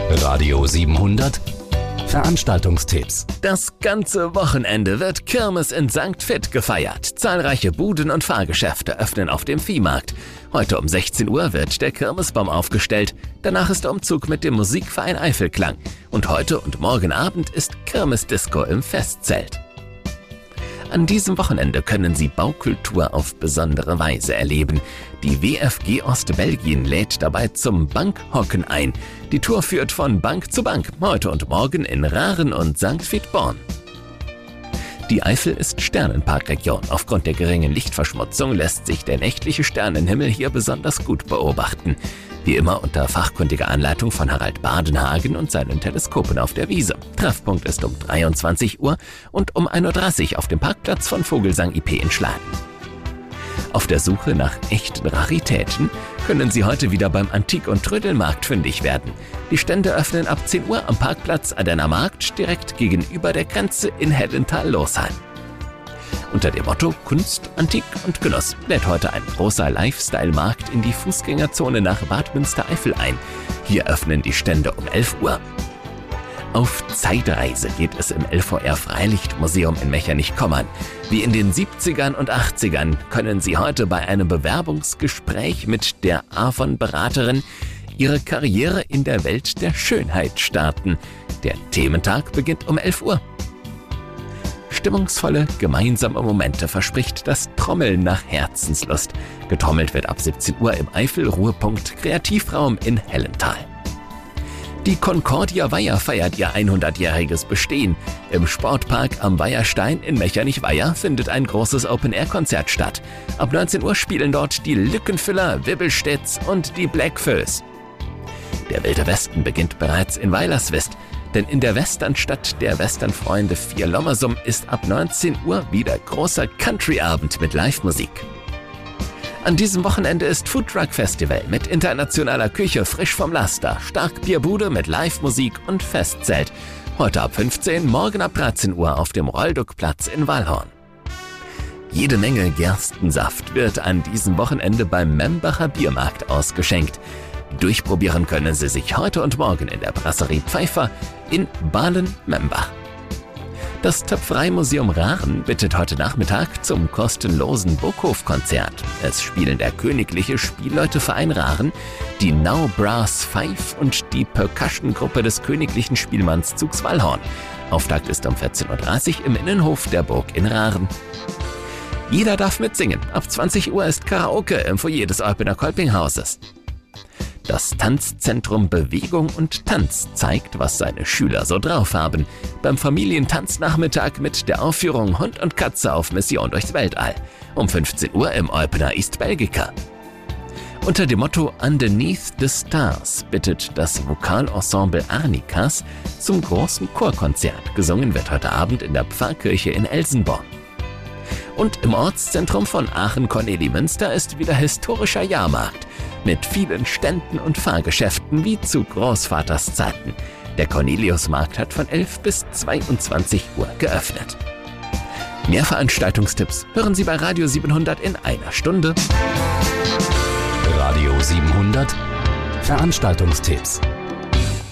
Radio 700 Veranstaltungstipps. Das ganze Wochenende wird Kirmes in St. Vith gefeiert. Zahlreiche Buden und Fahrgeschäfte öffnen auf dem Viehmarkt. Heute um 16 Uhr wird der Kirmesbaum aufgestellt. Danach ist der Umzug mit dem Musikverein Eifelklang. Und heute und morgen Abend ist Kirmesdisco im Festzelt. An diesem Wochenende können Sie Baukultur auf besondere Weise erleben. Die WFG Ostbelgien lädt dabei zum Bankhocken ein. Die Tour führt von Bank zu Bank, heute und morgen in Raren und St. Vith-Born. Die Eifel ist Sternenparkregion. Aufgrund der geringen Lichtverschmutzung lässt sich der nächtliche Sternenhimmel hier besonders gut beobachten. Wie immer unter fachkundiger Anleitung von Harald Badenhagen und seinen Teleskopen auf der Wiese. Treffpunkt ist um 23 Uhr und um 1.30 Uhr auf dem Parkplatz von Vogelsang IP in Schlagen. Auf der Suche nach echten Raritäten können Sie heute wieder beim Antik- und Trödelmarkt fündig werden. Die Stände öffnen ab 10 Uhr am Parkplatz Ardenner Markt direkt gegenüber der Grenze in Hellenthal-Losheim. Unter dem Motto Kunst, Antik und Genuss lädt heute ein großer Lifestyle-Markt in die Fußgängerzone nach Bad Münstereifel ein. Hier öffnen die Stände um 11 Uhr. Auf Zeitreise geht es im LVR Freilichtmuseum in Mechernich-Kommern. Wie in den 70ern und 80ern können Sie heute bei einem Bewerbungsgespräch mit der Avon-Beraterin Ihre Karriere in der Welt der Schönheit starten. Der Thementag beginnt um 11 Uhr. Stimmungsvolle, gemeinsame Momente verspricht das Trommeln nach Herzenslust. Getrommelt wird ab 17 Uhr im Eifel-Ruhepunkt Kreativraum in Hellenthal. Die Concordia Weiher feiert ihr 100-jähriges Bestehen. Im Sportpark am Weiherstein in Mechernich-Weiher findet ein großes Open-Air-Konzert statt. Ab 19 Uhr spielen dort die Lückenfüller, Wibbelstädts und die Blackfoes. Der Wilde Westen beginnt bereits in Weilerswist. Denn in der Westernstadt der Westernfreunde Vierlommersum ist ab 19 Uhr wieder großer Country-Abend mit Live-Musik. An diesem Wochenende ist Foodtruck-Festival mit internationaler Küche frisch vom Laster, Starkbierbude mit Live-Musik und Festzelt. Heute ab 15, morgen ab 13 Uhr auf dem Rollduckplatz in Wallhorn. Jede Menge Gerstensaft wird an diesem Wochenende beim Membacher Biermarkt ausgeschenkt. Durchprobieren können Sie sich heute und morgen in der Brasserie Pfeiffer in Bahlen-Membach. Das Töpfereimuseum Raren bittet heute Nachmittag zum kostenlosen Burghof-Konzert. Es spielen der Königliche Spielleuteverein Raren, die Now Brass Five und die Percussion-Gruppe des Königlichen Spielmannszugs Wallhorn. Auftakt ist um 14.30 Uhr im Innenhof der Burg in Raren. Jeder darf mitsingen. Ab 20 Uhr ist Karaoke im Foyer des Eupener Kolpinghauses. Das Tanzzentrum Bewegung und Tanz zeigt, was seine Schüler so drauf haben. Beim Familientanznachmittag mit der Aufführung Hund und Katze auf Mission durchs Weltall. Um 15 Uhr im Eupener East Belgica. Unter dem Motto Underneath the Stars bittet das Vokalensemble Arnikas zum großen Chorkonzert. Gesungen wird heute Abend in der Pfarrkirche in Elsenborn. Und im Ortszentrum von Aachen-Kornelimünster ist wieder historischer Jahrmarkt. Mit vielen Ständen und Fahrgeschäften wie zu Großvaters Zeiten. Der Corneliusmarkt hat von 11 bis 22 Uhr geöffnet. Mehr Veranstaltungstipps hören Sie bei Radio 700 in einer Stunde. Radio 700 Veranstaltungstipps.